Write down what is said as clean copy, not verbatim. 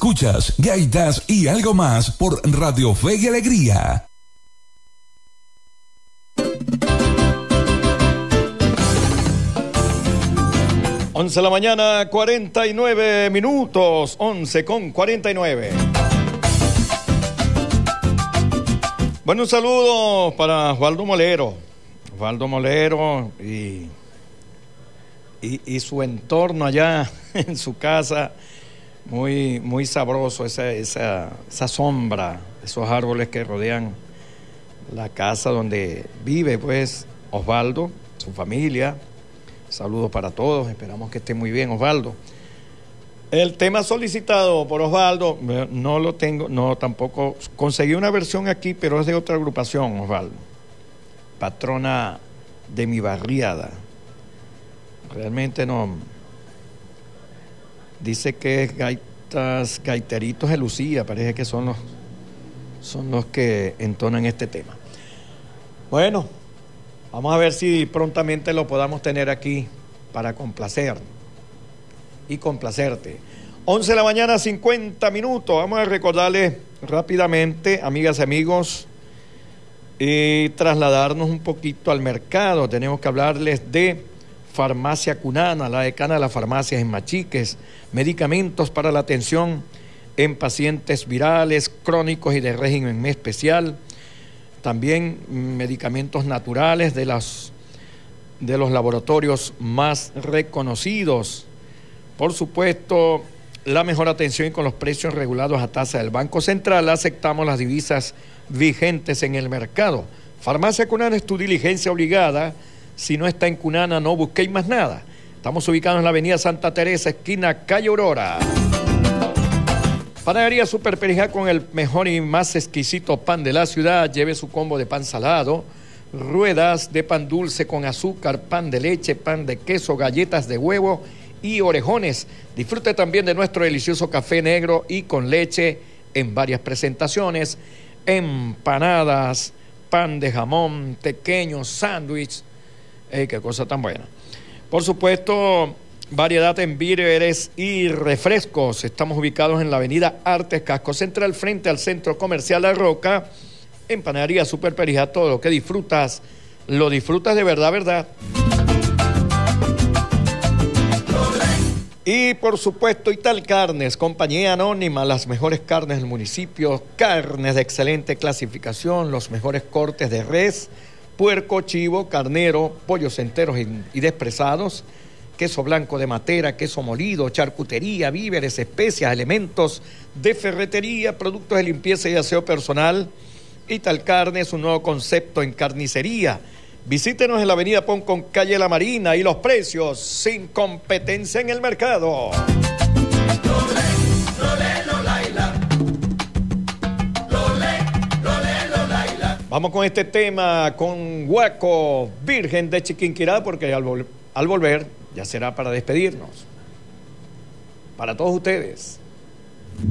Escuchas Gaitas y algo más por Radio Fe y Alegría. Once de la mañana, 49 minutos, 11:49. Bueno, un saludo para Osvaldo Molero. Osvaldo Molero y su entorno allá en su casa, muy sabroso, esa sombra, esos árboles que rodean la casa donde vive, pues, Osvaldo, su familia. Saludos para todos, esperamos que esté muy bien, Osvaldo. El tema solicitado por Osvaldo, no lo tengo, no, tampoco, conseguí una versión aquí, pero es de otra agrupación, Osvaldo. Patrona de mi barriada. Realmente no. Dice que es Gaiteritos de Lucía, parece que son los que entonan este tema. Bueno, vamos a ver si prontamente lo podamos tener aquí para complacer y complacerte. 11 de la mañana, 50 minutos. Vamos a recordarles rápidamente, amigas y amigos, y trasladarnos un poquito al mercado. Tenemos que hablarles de Farmacia Cunana, la decana de las farmacias en Machiques, medicamentos para la atención en pacientes virales, crónicos y de régimen especial. También medicamentos naturales de los laboratorios más reconocidos. Por supuesto, la mejor atención y con los precios regulados a tasa del Banco Central. Aceptamos las divisas vigentes en el mercado. Farmacia Cunana es tu diligencia obligada. Si no está en Cunana, no busquéis más nada. Estamos ubicados en la avenida Santa Teresa, esquina Calle Aurora. Panadería Super Perijá con el mejor y más exquisito pan de la ciudad. Lleve su combo de pan salado, ruedas de pan dulce con azúcar, pan de leche, pan de queso, galletas de huevo y orejones. Disfrute también de nuestro delicioso café negro y con leche en varias presentaciones. Empanadas, pan de jamón, pequeños, sándwich. ¡Qué cosa tan buena! Por supuesto, variedad en víveres y refrescos. Estamos ubicados en la avenida Artes, Casco Central, frente al Centro Comercial La Roca. En Panadería Super Perijá, todo lo que disfrutas, lo disfrutas de verdad, ¿verdad? Y por supuesto, Ital Carnes, compañía anónima, las mejores carnes del municipio, carnes de excelente clasificación, los mejores cortes de res, puerco, chivo, carnero, pollos enteros y despresados, queso blanco de Matera, queso molido, charcutería, víveres, especias, elementos de ferretería, productos de limpieza y aseo personal. Ital Carnes, un nuevo concepto en carnicería. Visítenos en la avenida Poncón, calle La Marina, y los precios sin competencia en el mercado. Vamos con este tema, con Guaco, Virgen de Chiquinquirá, porque al volver ya será para despedirnos. Para todos ustedes.